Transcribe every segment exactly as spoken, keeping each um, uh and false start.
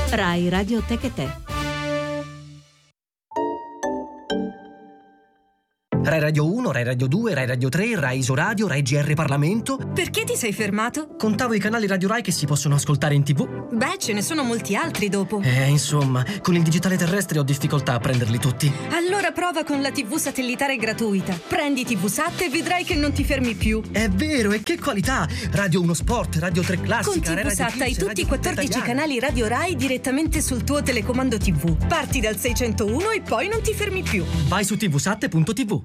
Rai Radio Tecate. Rai Radio uno, Rai Radio due, Rai Radio tre, Rai Isoradio, Rai G R Parlamento. Perché ti sei fermato? Contavo i canali Radio Rai che si possono ascoltare in tv. Beh, ce ne sono molti altri dopo. Eh, insomma, con il digitale terrestre ho difficoltà a prenderli tutti. Allora prova con la tivù satellitare gratuita. Prendi tivusat e vedrai che non ti fermi più. È vero, e che qualità! Radio uno Sport, Radio tre Classica, Con tivusat hai tutti i quattordici canali Radio Rai direttamente sul tuo telecomando tivù. Parti dal seicentouno e poi non ti fermi più. Vai su tivusat punto tv.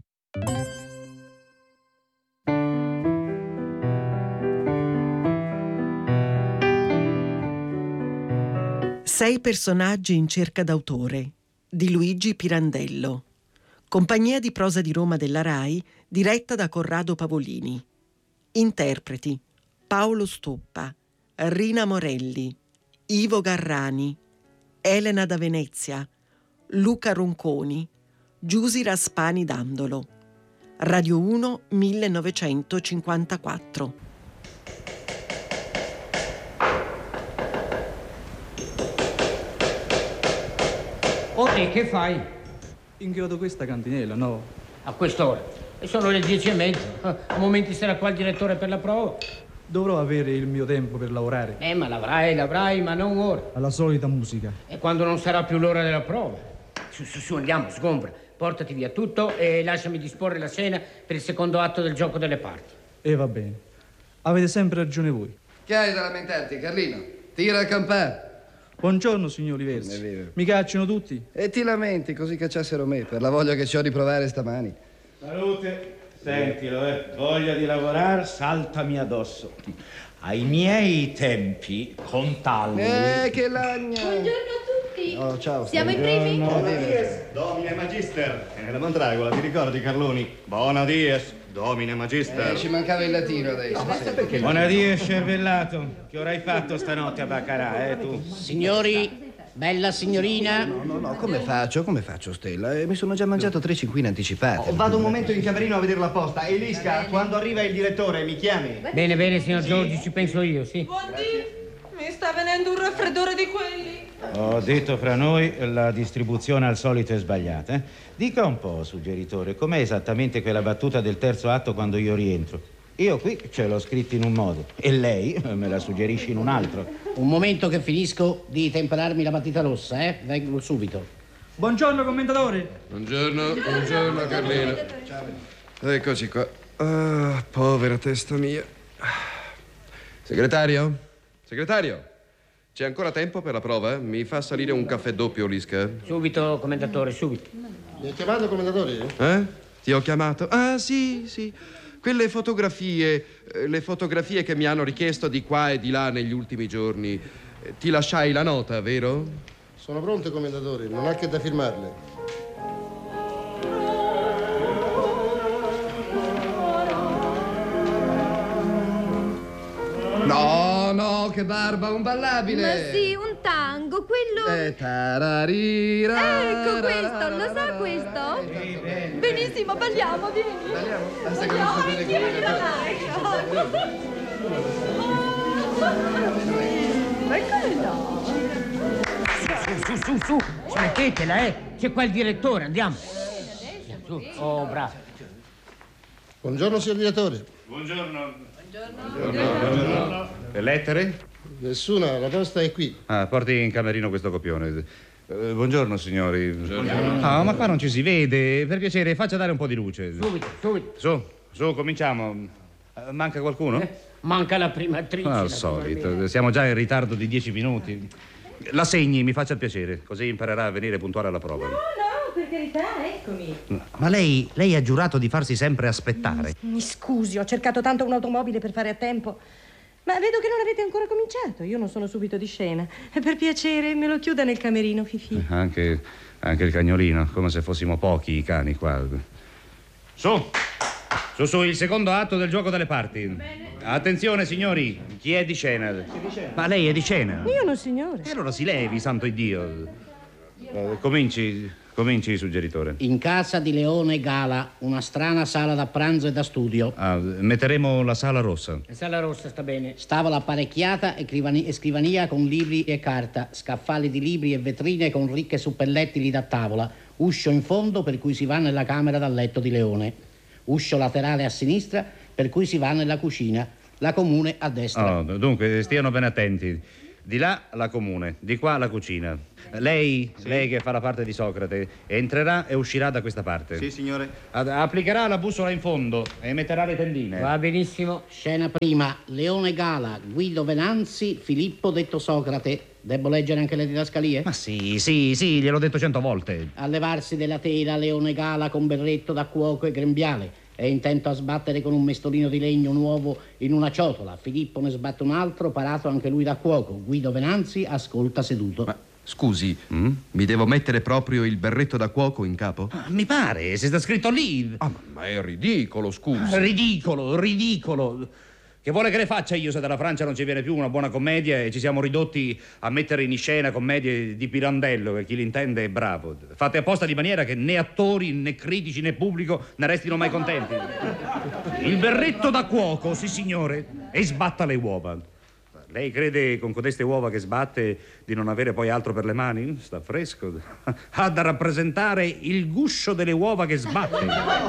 Sei personaggi in cerca d'autore di Luigi Pirandello. Compagnia di prosa di Roma della Rai, diretta da Corrado Pavolini. Interpreti: Paolo Stoppa, Rina Morelli, Ivo Garrani, Elena da Venezia, Luca Ronconi, Giusy Raspani Dandolo. Radio uno millenovecentocinquantaquattro. Oh, e che fai? Inchiodo questa cantinella, no? A quest'ora? E sono le dieci e mezza. A momenti sarà qua il direttore per la prova. Dovrò avere il mio tempo per lavorare. Eh, ma l'avrai, l'avrai, ma non ora. Alla solita musica. E quando non sarà più l'ora della prova? Su, su, su, andiamo, sgombra. Portati via tutto e lasciami disporre la scena per il secondo atto del gioco delle parti. E va bene. Avete sempre ragione voi. Che hai da lamentarti, Carlino? Tira a campare. Buongiorno, signori Versi. Mi cacciano tutti? E ti lamenti, così cacciassero me, per la voglia che ci ho di provare stamani. Salute. Sentilo, eh. Voglia di lavorare, saltami addosso. Ai miei tempi, con Talli... Eh, che lagna! Buongiorno a tutti. Oh, ciao. Siamo i primi? Buona dies, domine magister. E nella mandragola, ti ricordi, Carloni? Buona dies, domine magister. Eh, ci mancava il latino adesso. Sì. Buona dies, cervellato. Che ora hai fatto stanotte a Baccarà, eh, tu? Signori... Bella signorina. No, no, no, come faccio? Come faccio, Stella? Eh, mi sono già mangiato tre cinquine anticipate. Oh, vado un momento in camerino a vedere la posta. Elisca, quando arriva il direttore, mi chiami? Bene, bene, signor Giorgi, ci penso io, sì. Buondì, mi sta venendo un raffreddore di quelli. Ho detto fra noi, la distribuzione al solito è sbagliata, eh? Dica un po', suggeritore, com'è esattamente quella battuta del terzo atto quando io rientro? Io qui ce l'ho scritto in un modo e lei me la suggerisce in un altro. Un momento che finisco di temperarmi la matita rossa, eh? Vengo subito. Buongiorno, commentatore. Buongiorno, buongiorno, Carlino. Eccoci qua. Ah, povera testa mia. Segretario? Segretario? C'è ancora tempo per la prova? Mi fa salire un caffè doppio, Lisca? Subito, commentatore, subito. Mi hai chiamato, commentatore? Eh? Ti ho chiamato? Ah, sì, sì. Quelle fotografie, eh, le fotografie che mi hanno richiesto di qua e di là negli ultimi giorni. Eh, ti lasciai la nota, vero? Sono pronto, commentatore, non ha che da firmarle. No, no, che barba, un ballabile! Ma sì, un tango, quello... Eh, tararira, Ecco questo, lo sa questo? Sì, bene. Benissimo, balliamo, vieni. Balliamo? Basta che Balliamo, non sapete anch'io come me la lascio. Eccolo là. Su, su, su, su, smettetela, eh. C'è qua il direttore, andiamo. Su. Oh, bravo. Buongiorno, signor direttore. Buongiorno. Buongiorno. Buongiorno. Le lettere? Nessuna, la posta è qui. Ah, porti in camerino questo copione. Eh, buongiorno, signori. Buongiorno. Ah, ma qua non ci si vede. Per piacere, faccia dare un po' di luce. Subito, subito. Su, su, cominciamo. Eh, manca qualcuno? Eh, manca la prima attrice. Al solito, siamo già in ritardo di dieci minuti. La segni, mi faccia il piacere, così imparerà a venire puntuale alla prova. No, no, per carità, eccomi. Ma lei, lei ha giurato di farsi sempre aspettare. Mi scusi, ho cercato tanto un'automobile per fare a tempo. Ma vedo che non avete ancora cominciato. Io non sono subito di scena. E per piacere, me lo chiuda nel camerino, Fifì. Anche, anche il cagnolino, come se fossimo pochi i cani qua. Su, su, su, il secondo atto del gioco delle parti. Bene. Attenzione, signori, chi è di scena? Chi è di scena? Ma lei è di scena? Io no, signore. E allora si levi, santo Iddio. Eh, cominci, Cominci, suggeritore. In casa di Leone Gala, una strana sala da pranzo e da studio. Ah, metteremo la sala rossa. La sala rossa sta bene. Stavola apparecchiata e, crivani- e scrivania con libri e carta, scaffali di libri e vetrine con ricche suppellettili da tavola, uscio in fondo per cui si va nella camera da letto di Leone, uscio laterale a sinistra per cui si va nella cucina, la comune a destra. Oh, dunque, stiano ben attenti. Di là la comune, di qua la cucina. Lei, sì. lei che fa la parte di Socrate, entrerà e uscirà da questa parte. Sì, signore. Ad- applicherà la bussola in fondo e metterà le tendine. Va benissimo. Scena prima. Leone Gala, Guido Venanzi, Filippo detto Socrate. Devo leggere anche le didascalie? Ma sì, sì, sì, gliel'ho detto cento volte. A levarsi della tela Leone Gala con berretto da cuoco e grembiale. È intento a sbattere con un mestolino di legno nuovo in una ciotola. Filippo ne sbatte un altro, parato anche lui da cuoco. Guido Venanzi ascolta seduto. Ma scusi, mm? mi devo mettere proprio il berretto da cuoco in capo? Ah, mi pare, se sta scritto lì. Ah, ma è ridicolo, scusi. Ridicolo, ridicolo. Che vuole che ne faccia io se dalla Francia non ci viene più una buona commedia e ci siamo ridotti a mettere in scena commedie di Pirandello, che chi l'intende è bravo. Fate apposta di maniera che né attori, né critici, né pubblico ne restino mai contenti. Il berretto da cuoco, sì signore, e sbatta le uova. Lei crede con codeste uova che sbatte di non avere poi altro per le mani? Sta fresco. Ha da rappresentare il guscio delle uova che sbatte.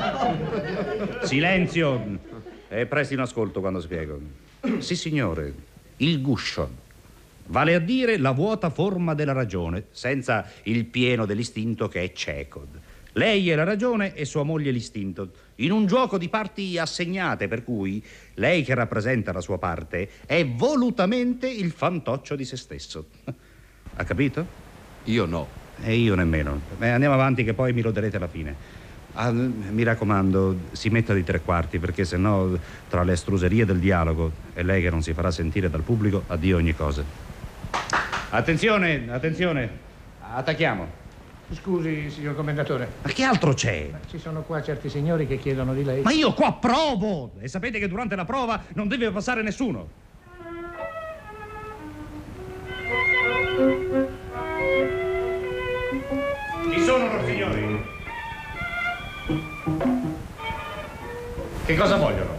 Silenzio. E prestino ascolto quando spiego. Sì, signore, il guscio. Vale a dire la vuota forma della ragione, senza il pieno dell'istinto che è cieco. Lei è la ragione e sua moglie l'istinto, in un gioco di parti assegnate, per cui lei che rappresenta la sua parte è volutamente il fantoccio di se stesso. Ha capito? Io no. E io nemmeno. Beh, andiamo avanti che poi mi loderete alla fine. Ah, mi raccomando, si metta di tre quarti, perché sennò tra le estruserie del dialogo e lei che non si farà sentire dal pubblico, addio ogni cosa. Attenzione, attenzione, attacchiamo. Scusi, signor commendatore. Ma che altro c'è? Ma ci sono qua certi signori che chiedono di lei. Ma io qua provo! E sapete che durante la prova non deve passare nessuno. Chi sono loro signori? Che cosa vogliono?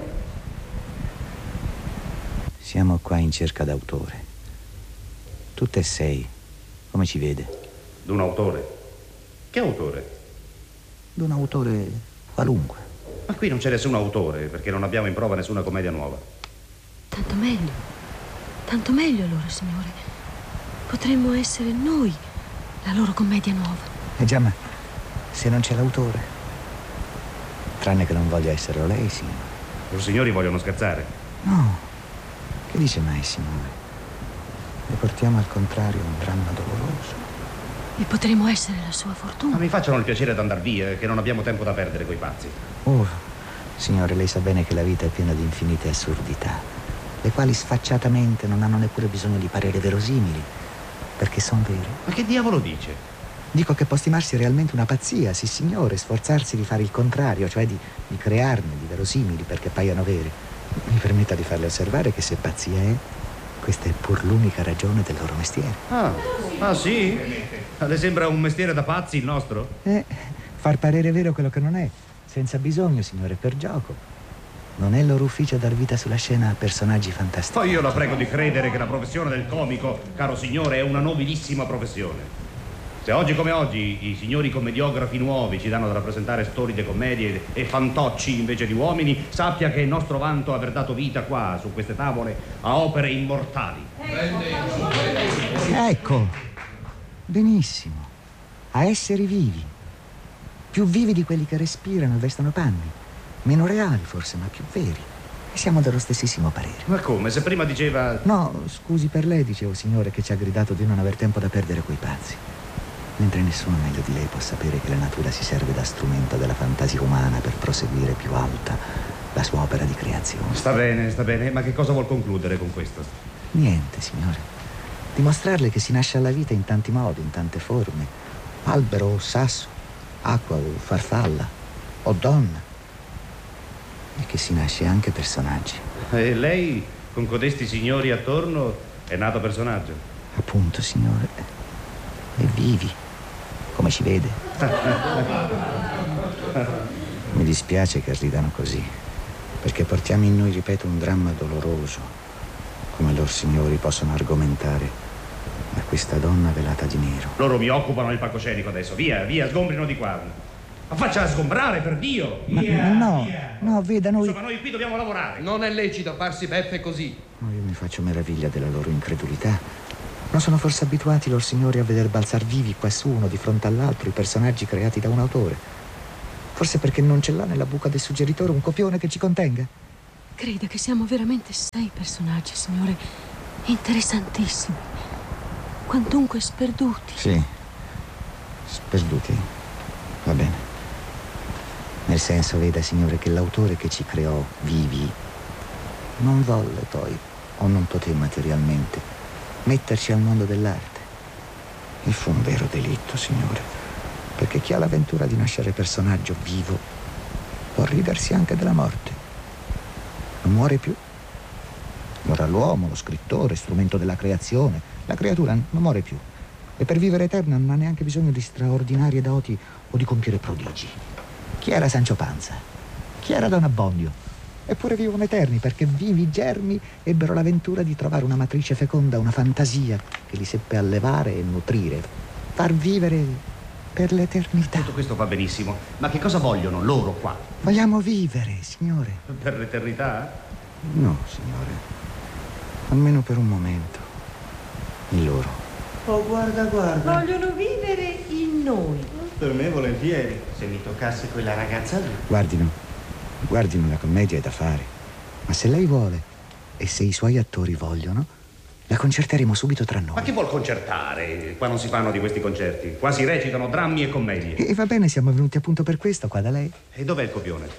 Siamo qua in cerca d'autore. Tutte e sei. Come ci vede? D'un autore? Che autore? D'un autore qualunque. Ma qui non c'è nessun autore, perché non abbiamo in prova nessuna commedia nuova. Tanto meglio. Tanto meglio, loro signore. Potremmo essere noi la loro commedia nuova. Eh già, ma se non c'è l'autore... Tranne che non voglia essere lei, signore. Loro signori vogliono scherzare? No. Che dice mai, signore? Le portiamo al contrario un dramma doloroso. E potremo essere la sua fortuna. Ma mi facciano il piacere di andar via, che non abbiamo tempo da perdere coi pazzi. Oh, signore, lei sa bene che la vita è piena di infinite assurdità, le quali sfacciatamente non hanno neppure bisogno di parere verosimili, perché sono vere. Ma che diavolo dice? Dico che può stimarsi realmente una pazzia, sì signore, sforzarsi di fare il contrario, cioè di, di crearne di verosimili perché paiano vere. Mi permetta di farle osservare che se pazzia è, questa è pur l'unica ragione del loro mestiere. Ah, ah sì? Le sembra un mestiere da pazzi il nostro? Eh, far parere vero quello che non è, senza bisogno, signore, per gioco. Non è il loro ufficio dar vita sulla scena a personaggi fantastici. Poi io la prego di credere che la professione del comico, caro signore, è una nobilissima professione. Se oggi come oggi i signori commediografi nuovi ci danno da rappresentare storiche commedie e fantocci invece di uomini, sappia che è nostro vanto aver dato vita qua, su queste tavole, a opere immortali. Ecco, benissimo, a esseri vivi, più vivi di quelli che respirano e vestono panni, meno reali forse, ma più veri. E siamo dello stessissimo parere. Ma come? Se prima diceva... No, scusi per lei, dicevo, signore, che ci ha gridato di non aver tempo da perdere coi pazzi. Mentre nessuno meglio di lei può sapere che la natura si serve da strumento della fantasia umana per proseguire più alta la sua opera di creazione. Sta bene, sta bene, ma che cosa vuol concludere con questo? Niente, signore. Dimostrarle che si nasce alla vita in tanti modi, in tante forme. Albero o sasso, acqua o farfalla, o donna. E che si nasce anche personaggi. E lei, con codesti signori attorno, è nato personaggio? Appunto, signore. E vivi, come come ci vede. Mi dispiace che ridano così, perché portiamo in noi, ripeto, un dramma doloroso, come loro signori possono argomentare da questa donna velata di nero. Loro mi occupano il palcoscenico adesso. Via, via, sgombrino di qua. Ma faccia sgombrare, per Dio! Via, no, via. no, veda, noi... Insomma, noi qui dobbiamo lavorare. Non è lecito farsi beffe così. No, io mi faccio meraviglia della loro incredulità. Non sono forse abituati loro signori a veder balzar vivi quassù uno di fronte all'altro i personaggi creati da un autore? Forse perché non ce l'ha nella buca del suggeritore un copione che ci contenga? Crede che siamo veramente sei personaggi, signore, interessantissimi, quantunque sperduti. Sì, sperduti, va bene. Nel senso, veda, signore, che l'autore che ci creò vivi non volle poi, o non poté materialmente, metterci al mondo dell'arte. E fu un vero delitto, signore, perché chi ha l'avventura di nascere personaggio vivo può ridersi anche della morte. Non muore più. Muore l'uomo, lo scrittore, strumento della creazione. La creatura non muore più. E per vivere eterna non ha neanche bisogno di straordinarie doti o di compiere prodigi. Chi era Sancho Panza? Chi era Don Abbondio? Eppure vivono eterni, perché vivi germi ebbero l'avventura di trovare una matrice feconda, una fantasia che li seppe allevare e nutrire, far vivere per l'eternità. Tutto questo va benissimo, ma che cosa vogliono loro qua? Vogliamo vivere, signore. Per l'eternità? No, signore. Almeno per un momento. In loro. Oh, guarda, guarda. Vogliono vivere in noi. Per me volentieri, se mi toccasse quella ragazza lì. Guardino, guardino, la commedia è da fare. Ma se lei vuole, e se i suoi attori vogliono, la concerteremo subito tra noi. Ma che vuol concertare? Qua non si fanno di questi concerti. Qua si recitano drammi e commedie. E va bene, siamo venuti appunto per questo, qua da lei. E dov'è il copione?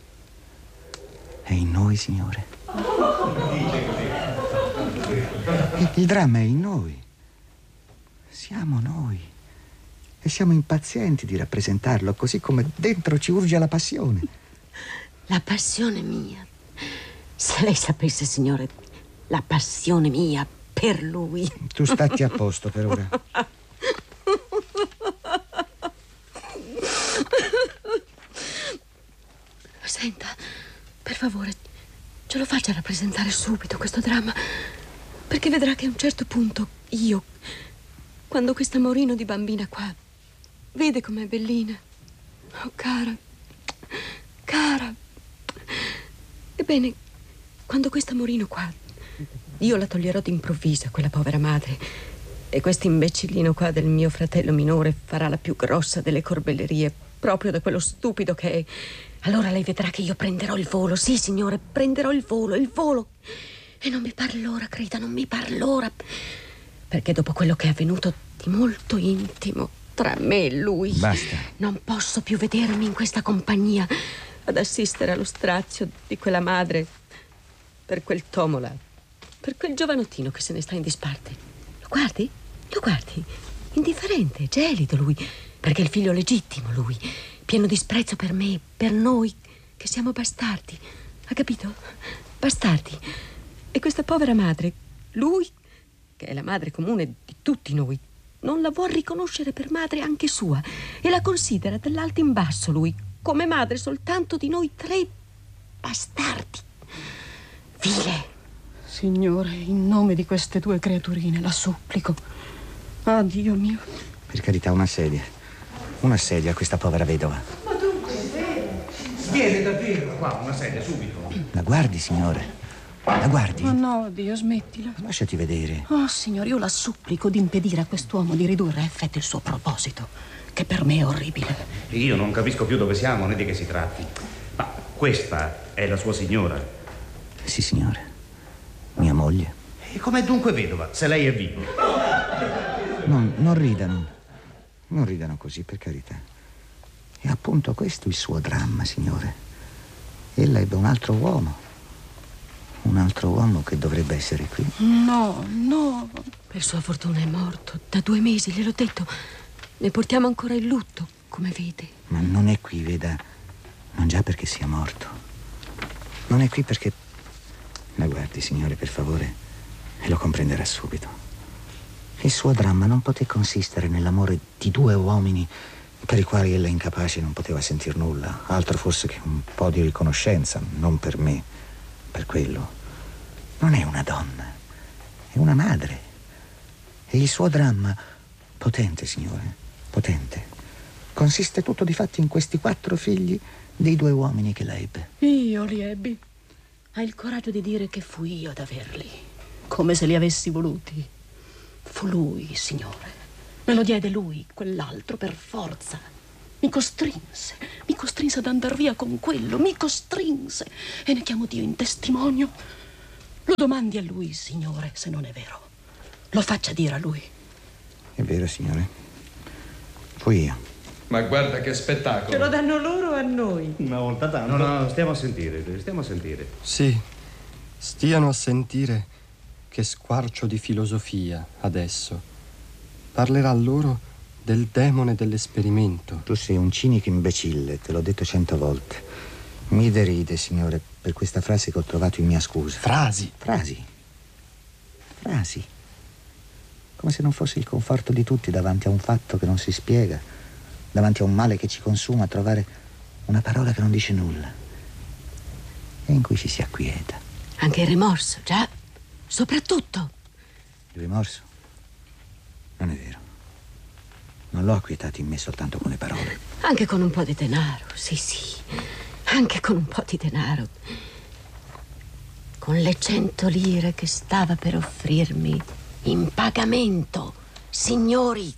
È in noi, signore. Dice così. Il dramma è in noi. Siamo noi. E siamo impazienti di rappresentarlo, così come dentro ci urge la passione. La passione mia. Se lei sapesse, signore, la passione mia per lui. Tu statti a posto per ora. Senta, per favore, ce lo faccia rappresentare subito questo dramma, perché vedrà che a un certo punto io, quando questa Morino di bambina qua vede com'è bellina, oh cara, cara, ebbene, quando questa Morino qua, io la toglierò d'improvviso a quella povera madre, e questo imbecillino qua del mio fratello minore farà la più grossa delle corbellerie, proprio da quello stupido che è. Allora lei vedrà che io prenderò il volo, sì signore, prenderò il volo, il volo, e non mi par l'ora, creda, non mi par l'ora, perché dopo quello che è avvenuto di molto intimo tra me e lui, basta, non posso più vedermi in questa compagnia ad assistere allo strazio di quella madre per quel tomola, per quel giovanottino che se ne sta in disparte. Lo guardi? Lo guardi? Indifferente, gelido lui, perché è il figlio legittimo lui, pieno di sprezzo per me, per noi che siamo bastardi. Ha capito? Bastardi. E questa povera madre, lui, che è la madre comune di tutti noi, non la vuol riconoscere per madre anche sua e la considera dall'alto in basso lui, come madre soltanto di noi tre bastardi. Vile. Signore, in nome di queste due creaturine, la supplico. Ah, Dio mio. Per carità, una sedia. Una sedia a questa povera vedova. Ma dunque è vero. Viene davvero qua, una sedia, subito. La guardi, signore? La guardi? Oh no, Dio, smettila. Lasciati vedere. Oh, signore, io la supplico di impedire a quest'uomo di ridurre a effetto il suo proposito, che per me è orribile. Io non capisco più dove siamo né di che si tratti. Ma questa è la sua signora? Sì, signore. Mia moglie. E com'è dunque vedova, se lei è vivo? No, non ridano. Non ridano così, per carità. È appunto questo il suo dramma, signore. Ella ebbe un altro uomo. Un altro uomo che dovrebbe essere qui. No, no. Per sua fortuna è morto. Da due mesi, gliel'ho detto. Ne portiamo ancora il lutto, come vede. Ma non è qui, veda. Non già perché sia morto. Non è qui perché... La guardi, signore, per favore. E lo comprenderà subito. Il suo dramma non poté consistere nell'amore di due uomini per i quali ella incapace non poteva sentir nulla, altro forse che un po' di riconoscenza, non per me, per quello. Non è una donna, è una madre. E il suo dramma, potente, signore, potente, consiste tutto di fatti in questi quattro figli dei due uomini che la ebbe. Io li ebbi. Hai il coraggio di dire che fui io ad averli, come se li avessi voluti. Fu lui, signore. Me lo diede lui, quell'altro, per forza. Mi costrinse, mi costrinse ad andar via con quello, mi costrinse. E ne chiamo Dio in testimonio. Lo domandi a lui, signore, se non è vero. Lo faccia dire a lui. È vero, signore. Fui io. Ma guarda che spettacolo. Ce lo danno loro a noi. Una volta tanto. No, no, stiamo a sentire, stiamo a sentire. Sì, stiano a sentire che squarcio di filosofia adesso. Parlerà loro del demone dell'esperimento. Tu sei un cinico imbecille, te l'ho detto cento volte. Mi deride, signore, per questa frase che ho trovato in mia scusa. Frasi. Frasi. Frasi. Come se non fosse il conforto di tutti davanti a un fatto che non si spiega, davanti a un male che ci consuma, trovare una parola che non dice nulla e in cui ci si acquieta. Anche il rimorso, già. Soprattutto. Il rimorso? Non è vero. Non l'ho acquietato in me soltanto con le parole. Anche con un po' di denaro, sì, sì. Anche con un po' di denaro. Con le cento lire che stava per offrirmi in pagamento, signori.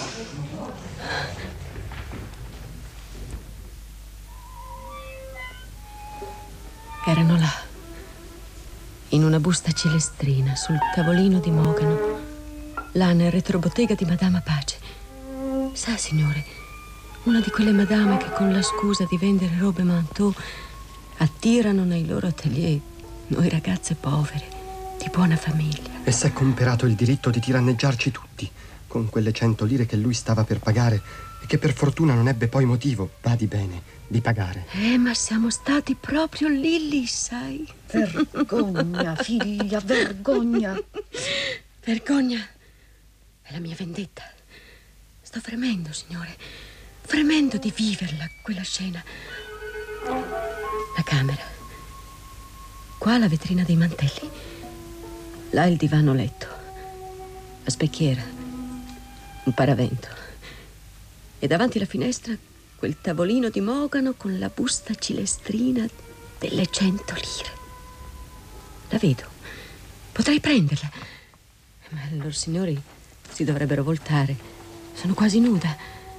Erano là, in una busta cilestrina, sul tavolino di mogano, là nel retrobottega di Madama Pace. Sa, signore, una di quelle madame che con la scusa di vendere robe manteau attirano nei loro atelier noi ragazze povere, di buona famiglia. E s'è comperato il diritto di tiranneggiarci tutti con quelle cento lire che lui stava per pagare e che per fortuna non ebbe poi motivo, badi bene, di pagare. Eh, ma siamo stati proprio lì, lì, sai? Vergogna, figlia, vergogna. Vergogna è la mia vendetta. Sto fremendo, signore, fremendo di viverla, quella scena. La camera. Qua la vetrina dei mantelli. Là il divano letto. La specchiera. Un paravento. E davanti alla finestra quel tavolino di mogano con la busta cilestrina delle cento lire. La vedo. Potrei prenderla. Ma loro signori si dovrebbero voltare. Sono quasi nuda.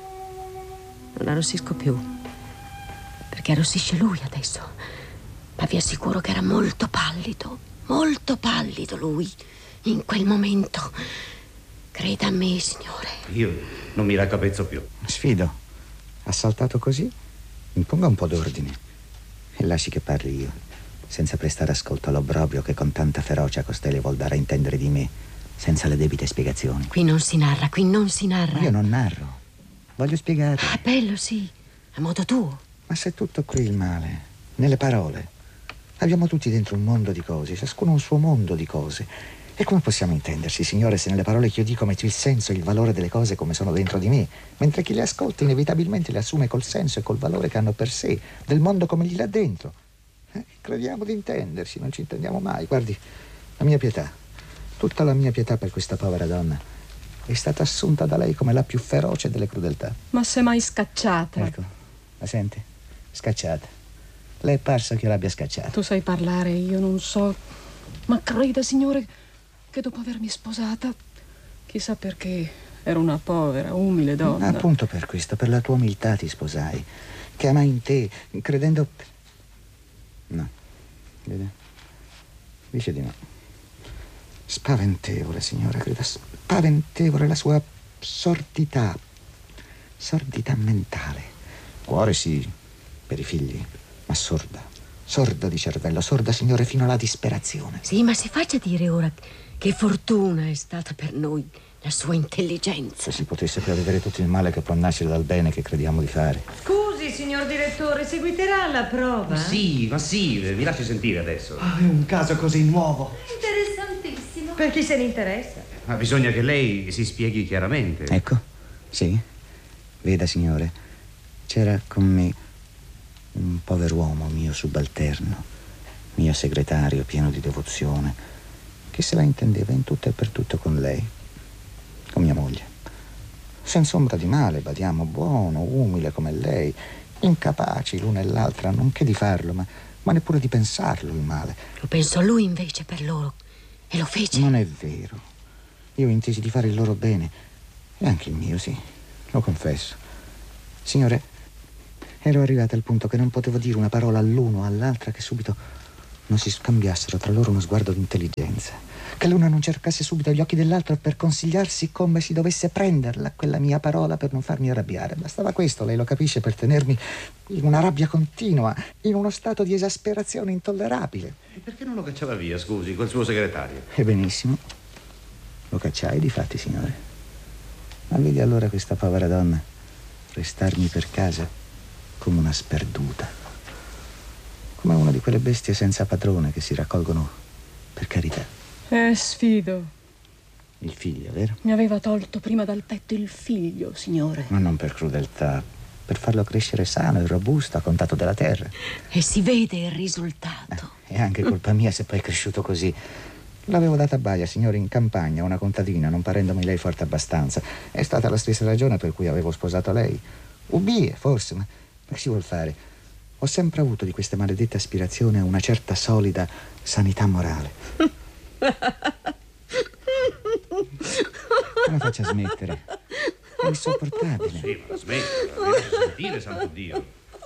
Non arrossisco più. Perché arrossisce lui adesso. Ma vi assicuro che era molto pallido. Molto pallido lui. In quel momento. Creda a me, signore. Io non mi raccapezzo più. Sfido. Assaltato così? Imponga un po' d'ordine. E lasci che parli io. Senza prestare ascolto all'obbrobrio che con tanta ferocia costei vuol dare a intendere di me. Senza le debite spiegazioni. Qui non si narra, qui non si narra. Ma io non narro. Voglio spiegare. Ah, bello, sì. A modo tuo. Ma se tutto qui il male, nelle parole. Abbiamo tutti dentro un mondo di cose, ciascuno un suo mondo di cose. E come possiamo intendersi, signore, se nelle parole che io dico metto il senso e il valore delle cose come sono dentro di me, mentre chi le ascolta inevitabilmente le assume col senso e col valore che hanno per sé, del mondo come gli là dentro. Eh? Crediamo di intendersi, non ci intendiamo mai. Guardi, la mia pietà, tutta la mia pietà per questa povera donna è stata assunta da lei come la più feroce delle crudeltà. Ma sei mai scacciata? Ecco, la sente? Scacciata. Le è parso che io l'abbia scacciata. Tu sai parlare, io non so. Ma creda, signore, che dopo avermi sposata, chissà perché, ero una povera, umile donna. Appunto per questo, per la tua umiltà ti sposai, che amai in te, credendo... No, vede? Dice di no. Spaventevole, signora, creda, spaventevole la sua sordità, sordità mentale. Cuore sì, per i figli, ma sorda, sorda di cervello, sorda, signore, fino alla disperazione. Sì, ma si faccia dire ora che fortuna è stata per noi la sua intelligenza. Se si potesse prevedere tutto il male che può nascere dal bene che crediamo di fare. Scusi, signor direttore, seguiterà la prova? Ma sì, ma sì, mi lasci sentire adesso. Ah, è un caso così nuovo. Interessantissimo. Per chi se ne interessa. Ma bisogna che lei si spieghi chiaramente. Ecco, sì. Veda, signore, c'era con me un pover'uomo, mio subalterno, mio segretario pieno di devozione, che se la intendeva in tutto e per tutto con lei, con mia moglie. Senza ombra di male, badiamo, buono, umile come lei, incapaci l'una e l'altra, non che di farlo, ma, ma neppure di pensarlo il male. Lo pensò lui invece per loro, e lo fece. Non è vero. Io intesi di fare il loro bene, e anche il mio, sì, lo confesso. Signore, ero arrivata al punto che non potevo dire una parola all'uno o all'altra che subito non si scambiassero tra loro uno sguardo di intelligenza, che l'una non cercasse subito gli occhi dell'altro per consigliarsi come si dovesse prenderla quella mia parola per non farmi arrabbiare. Bastava questo, lei lo capisce, per tenermi in una rabbia continua, in uno stato di esasperazione intollerabile. E perché non lo cacciava via, scusi, quel suo segretario? E benissimo, lo cacciai difatti, signore. Ma vedi allora questa povera donna restarmi per casa come una sperduta, come una di quelle bestie senza padrone che si raccolgono per carità. Eh, sfido. Il figlio, vero? Mi aveva tolto prima dal petto il figlio, signore. Ma non per crudeltà, per farlo crescere sano e robusto a contatto della terra. E si vede il risultato. Eh, è anche colpa mia se poi è cresciuto così. L'avevo data a baia, signore, in campagna, una contadina, non parendomi lei forte abbastanza. È stata la stessa ragione per cui avevo sposato lei. Ubbie, forse, ma che si vuol fare? Ho sempre avuto di questa maledetta aspirazione a una certa solida sanità morale. Non la faccia smettere. È insopportabile. Sì, ma smetta, mi lascia sentire, santo Dio.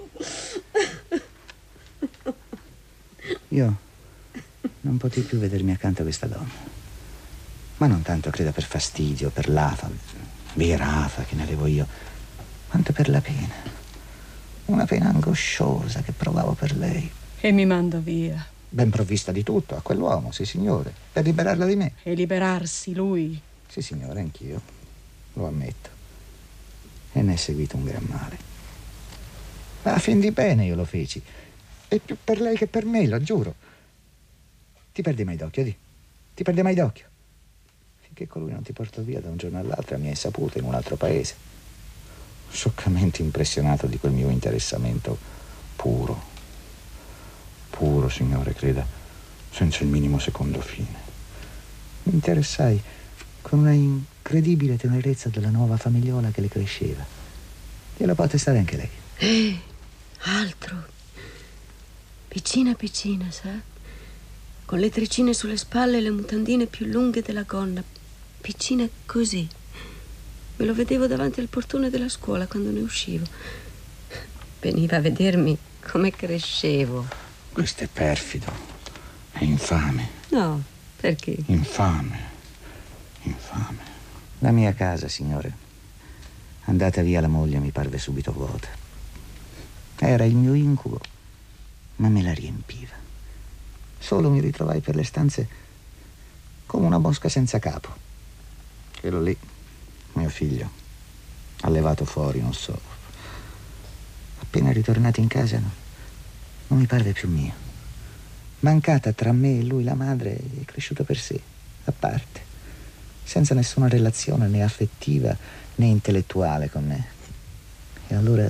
Io non potei più vedermi accanto a questa donna. Ma non tanto, credo, per fastidio, per l'afa, vera afa che ne avevo io, quanto per la pena. Una pena angosciosa che provavo per lei. E mi manda via. Ben provvista di tutto, a quell'uomo, sì signore, per liberarla di me. E liberarsi lui? Sì signore, anch'io, lo ammetto. E ne è seguito un gran male. Ma a fin di bene io lo feci. E più per lei che per me, lo giuro. Ti perdi mai d'occhio, di? Ti perdi mai d'occhio? Finché colui non ti portò via da un giorno all'altro a mia insaputa in un altro paese. Scioccamente impressionato di quel mio interessamento puro. Puro, signore, creda, senza il minimo secondo fine. Mi interessai con una incredibile tenerezza della nuova famigliola che le cresceva. Glielo può attestare anche lei. Eh, altro. Piccina piccina, sa? Con le tricine sulle spalle e le mutandine più lunghe della gonna. Piccina così. Me lo vedevo davanti al portone della scuola quando ne uscivo. Veniva a vedermi come crescevo. Questo è perfido, è infame. No, perché? Infame, infame. La mia casa, signore, andata via la moglie, mi parve subito vuota. Era il mio incubo, ma me la riempiva. Solo mi ritrovai per le stanze come una mosca senza capo. Quello lì, mio figlio, ha levato fuori, non so. Appena ritornato in casa, no, non mi parve più mio. Mancata tra me e lui la madre, è cresciuto per sé, a parte, senza nessuna relazione né affettiva né intellettuale con me. E allora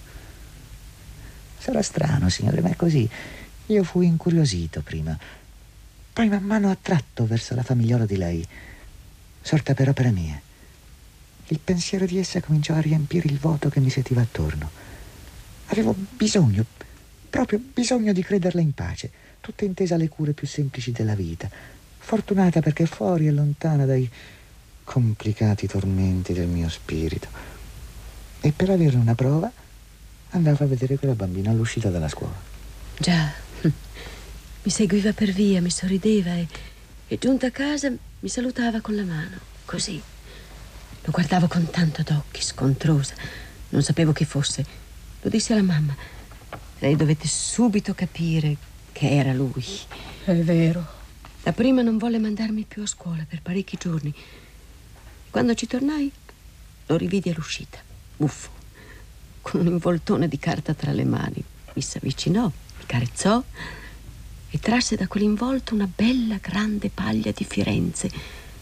sarà strano, signore, ma è così. Io fui incuriosito prima, poi man mano attratto verso la famigliola di lei, sorta per opera mia. Il pensiero di essa cominciò a riempire il vuoto che mi sentiva attorno. Avevo bisogno, proprio bisogno di crederla in pace, tutta intesa alle cure più semplici della vita, fortunata perché fuori e lontana dai complicati tormenti del mio spirito. E per averne una prova andavo a vedere quella bambina all'uscita dalla scuola. Già, mi seguiva per via, mi sorrideva e, e giunta a casa mi salutava con la mano, così. Lo guardavo con tanto d'occhi, scontrosa. Non sapevo chi fosse. Lo dissi alla mamma. Lei dovette subito capire che era lui. È vero. Dapprima non volle mandarmi più a scuola per parecchi giorni. Quando ci tornai, lo rividi all'uscita, buffo, con un involtone di carta tra le mani. Mi s'avvicinò, mi carezzò e trasse da quell'involto una bella grande paglia di Firenze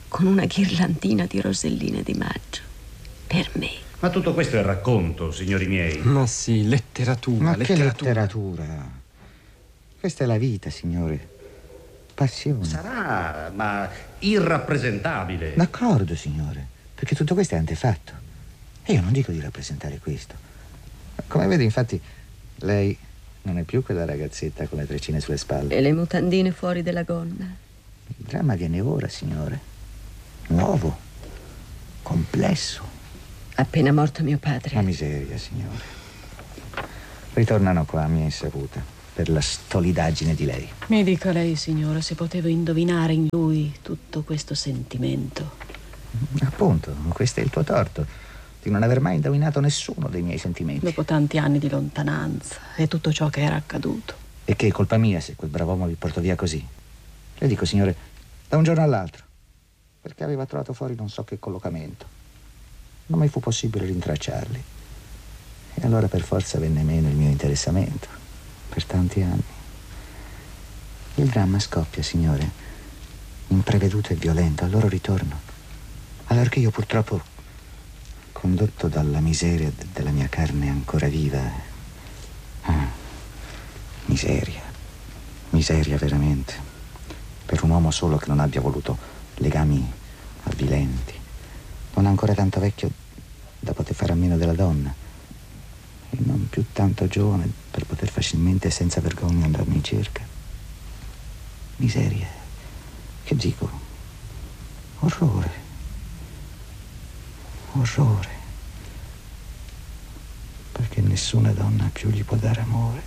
con una ghirlandina di roselline di maggio. Per me. Ma tutto questo è racconto, signori miei. Ma sì, letteratura, Ma letteratura. che letteratura? Questa è la vita, signore. Passione. Sarà, ma irrappresentabile. D'accordo, signore, perché tutto questo è antefatto. E io non dico di rappresentare questo. Come vede, infatti, lei non è più quella ragazzetta con le treccine sulle spalle. E le mutandine fuori della gonna. Il dramma viene ora, signore. Nuovo. Complesso. Appena morto mio padre. La miseria, signore. Ritornano qua a mia insaputa per la stolidaggine di lei. Mi dica lei, signora, se potevo indovinare in lui tutto questo sentimento. Appunto, questo è il tuo torto, di non aver mai indovinato nessuno dei miei sentimenti. Dopo tanti anni di lontananza e tutto ciò che era accaduto. E che è colpa mia se quel brav'uomo vi portò via così. Le dico, signore, da un giorno all'altro, perché aveva trovato fuori non so che collocamento. Non mi fu possibile rintracciarli. E allora per forza venne meno il mio interessamento. Per tanti anni. Il dramma scoppia, signore, impreveduto e violento, al loro ritorno. Allorché io purtroppo, condotto dalla miseria de- della mia carne ancora viva. Ah, miseria. Miseria veramente. Per un uomo solo che non abbia voluto legami avvilenti. Non ancora tanto vecchio da poter fare a meno della donna. E non più tanto giovane per poter facilmente e senza vergogna andarmi in cerca. Miseria. Che dico? Orrore. Orrore. Perché nessuna donna più gli può dare amore.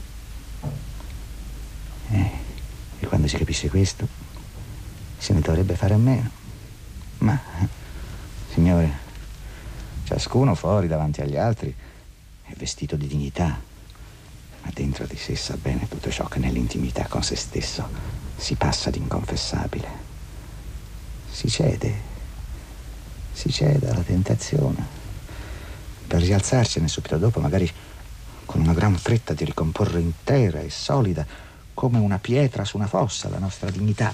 Eh, e quando si capisce questo, se ne dovrebbe fare a meno. Ma, signore, ciascuno fuori davanti agli altri è vestito di dignità, ma dentro di sé sa bene tutto ciò che nell'intimità con se stesso si passa d'inconfessabile. Si cede, si cede alla tentazione, per rialzarsene subito dopo, magari con una gran fretta di ricomporre intera e solida, come una pietra su una fossa, la nostra dignità,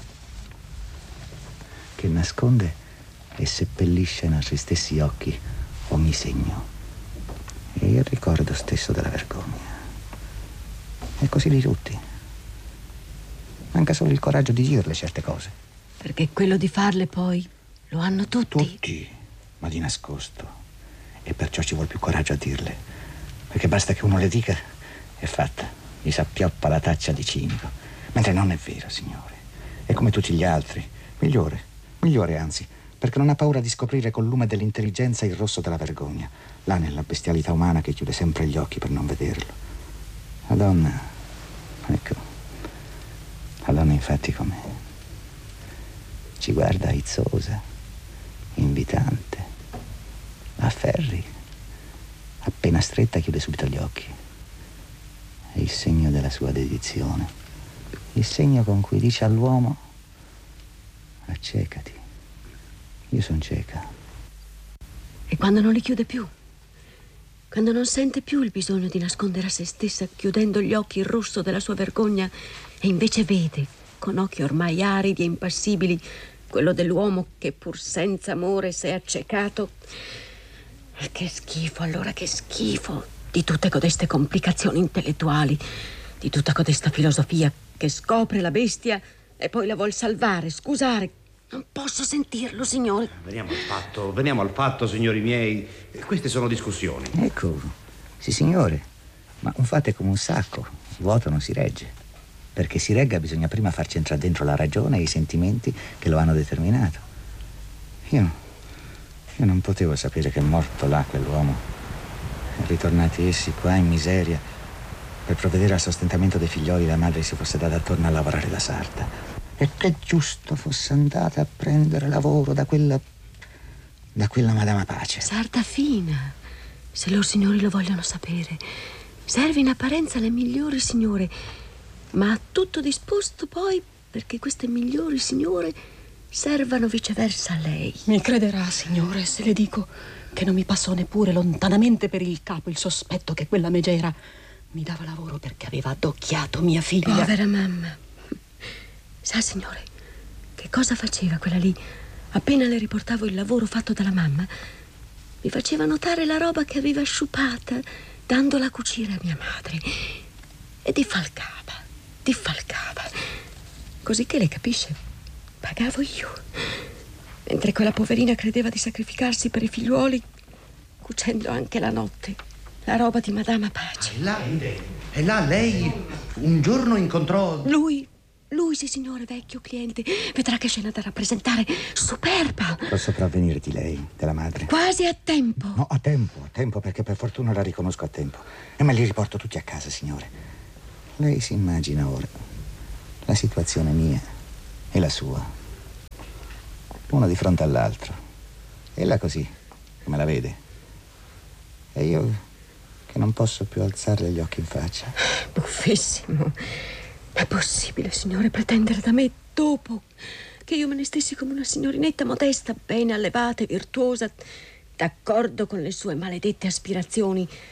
che nasconde e seppellisce nei nostri stessi occhi ogni segno e il ricordo stesso della vergogna. E così di tutti. Manca solo il coraggio di dirle certe cose. Perché quello di farle poi lo hanno tutti. Tutti, ma di nascosto. E perciò ci vuole più coraggio a dirle. Perché basta che uno le dica, è fatta. Gli s'appioppa la taccia di cinico. Mentre non è vero, signore. È come tutti gli altri. Migliore, migliore anzi. Perché non ha paura di scoprire col lume dell'intelligenza il rosso della vergogna, là nella bestialità umana che chiude sempre gli occhi per non vederlo. La donna, ecco, la donna infatti com'è? Ci guarda aizzosa, invitante, la afferri, appena stretta chiude subito gli occhi. È il segno della sua dedizione, il segno con cui dice all'uomo: accecati. Io sono cieca. E quando non li chiude più? Quando non sente più il bisogno di nascondere a se stessa, chiudendo gli occhi il rosso della sua vergogna, e invece vede, con occhi ormai aridi e impassibili, quello dell'uomo che pur senza amore si è accecato. E che schifo, allora, che schifo di tutte codeste complicazioni intellettuali, di tutta codesta filosofia che scopre la bestia e poi la vuol salvare, scusare. Non posso sentirlo, signore. Veniamo al fatto, veniamo al fatto, signori miei. Queste sono discussioni. Ecco, sì signore, ma un fatto è come un sacco, vuoto non si regge. Perché si regga bisogna prima farci entrare dentro la ragione e i sentimenti che lo hanno determinato. Io, io non potevo sapere che morto là quell'uomo, e ritornati essi qua in miseria, per provvedere al sostentamento dei figlioli, la madre si fosse data attorno a lavorare da sarta. E che giusto fosse andata a prendere lavoro da quella... da quella Madama Pace. Sarta fina, se loro signori lo vogliono sapere. Serve in apparenza le migliori signore, ma ha tutto disposto poi perché queste migliori signore servano viceversa a lei. Mi crederà, signore, se le dico che non mi passò neppure lontanamente per il capo il sospetto che quella megera mi dava lavoro perché aveva addocchiato mia figlia. Povera mamma. Sa, signore, che cosa faceva quella lì appena le riportavo il lavoro fatto dalla mamma, mi faceva notare la roba che aveva sciupata, dandola a cucire a mia madre. E diffalcava, diffalcava. Così che lei capisce, pagavo io. Mentre quella poverina credeva di sacrificarsi per i figliuoli, cucendo anche la notte la roba di Madama Pace. E là, e là lei un giorno incontrò... Lui, lui sì signore, vecchio cliente. Vedrà che scena da rappresentare, superba. Posso sopravvenire di lei, della madre? Quasi a tempo. No, a tempo, a tempo, perché per fortuna la riconosco a tempo. E me li riporto tutti a casa, signore. Lei si immagina ora la situazione mia e la sua, uno di fronte all'altro. E là così, come la vede. E io che non posso più alzarle gli occhi in faccia. Buffissimo. È possibile, signore, pretendere da me, dopo che io me ne stessi come una signorinetta modesta, bene allevata e virtuosa, d'accordo con le sue maledette aspirazioni,